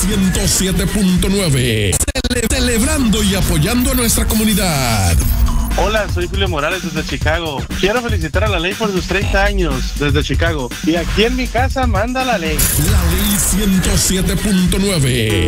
107.9. Celebrando y apoyando a nuestra comunidad. Hola, soy Julio Morales desde Chicago. Quiero felicitar a la ley por sus 30 años desde Chicago. Y aquí en mi casa manda la ley. La ley 107.9.